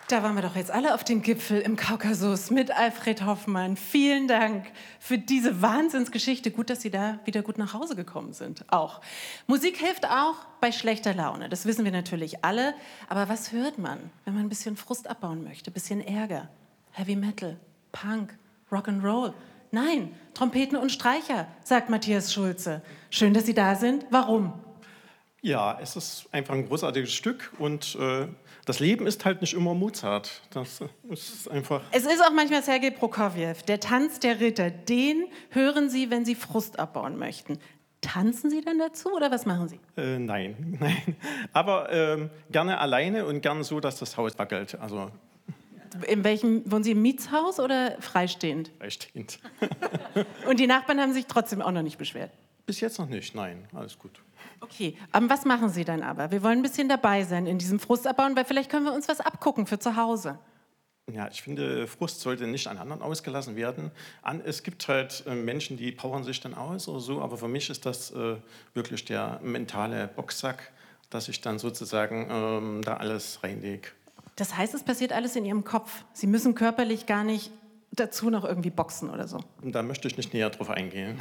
Da waren wir doch jetzt alle auf den Gipfel im Kaukasus mit Alfred Hoffmann. Vielen Dank für diese Wahnsinnsgeschichte. Gut, dass Sie da wieder gut nach Hause gekommen sind. Auch. Musik hilft auch bei schlechter Laune. Das wissen wir natürlich alle. Aber was hört man, wenn man ein bisschen Frust abbauen möchte? Ein bisschen Ärger? Heavy Metal, Punk, Rock'n'Roll. Nein, Trompeten und Streicher, sagt Matthias Schulze. Schön, dass Sie da sind. Warum? Ja, es ist einfach ein großartiges Stück und das Leben ist halt nicht immer Mozart. Das ist einfach... Es ist auch manchmal Sergei Prokofjew, der Tanz der Ritter. Den hören Sie, wenn Sie Frust abbauen möchten. Tanzen Sie dann dazu oder was machen Sie? Nein, nein. Aber gerne alleine und gern so, dass das Haus wackelt. Also In welchem, wohnen Sie im Mietshaus oder freistehend? freistehend. Und die Nachbarn haben sich trotzdem auch noch nicht beschwert? Bis jetzt noch nicht, nein, alles gut. Okay, was machen Sie dann aber? Wir wollen ein bisschen dabei sein in diesem Frustabbauen, weil vielleicht können wir uns was abgucken für zu Hause. Ja, ich finde, Frust sollte nicht an anderen ausgelassen werden. Es gibt halt Menschen, die powern sich dann aus oder so, aber für mich ist das wirklich der mentale Boxsack, dass ich dann sozusagen da alles reinlege. Das heißt, es passiert alles in Ihrem Kopf. Sie müssen körperlich gar nicht dazu noch irgendwie boxen oder so. Da möchte ich nicht näher drauf eingehen.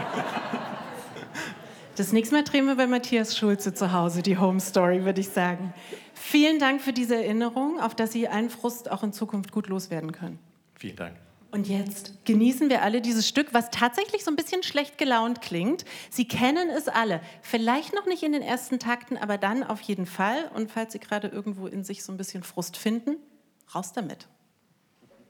Das nächste Mal drehen wir bei Matthias Schulze zu Hause die Home Story, würde ich sagen. Vielen Dank für diese Erinnerung, auf dass Sie allen Frust auch in Zukunft gut loswerden können. Vielen Dank. Und jetzt genießen wir alle dieses Stück, was tatsächlich so ein bisschen schlecht gelaunt klingt. Sie kennen es alle. Vielleicht noch nicht in den ersten Takten, aber dann auf jeden Fall. Und falls Sie gerade irgendwo in sich so ein bisschen Frust finden, raus damit.